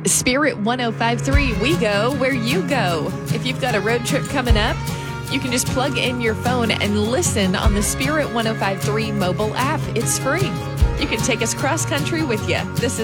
Spirit 1053, we go where you go. If you've got a road trip coming up, you can just plug in your phone and listen on the Spirit 1053 mobile app. It's free. You can take us cross country with you. This is